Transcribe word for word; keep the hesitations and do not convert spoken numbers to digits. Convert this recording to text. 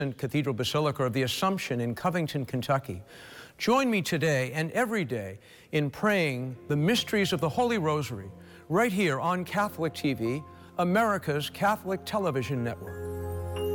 Cathedral Basilica of the Assumption in Covington, Kentucky. Join me today and every day in praying the mysteries of the Holy Rosary right here on Catholic T V, America's Catholic Television Network.